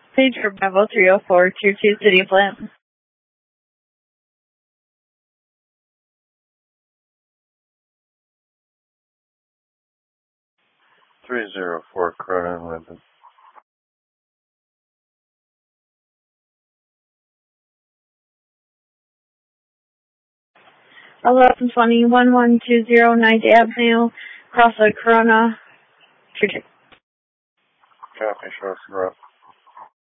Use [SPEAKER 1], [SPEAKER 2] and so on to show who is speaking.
[SPEAKER 1] Pager Bravo 304, Tier 2 City of Flint.
[SPEAKER 2] .304 Corona and Linden.
[SPEAKER 1] 1120 1120 9th Avenue, Crossroad Corona.
[SPEAKER 2] Copy, Sheriff Rough.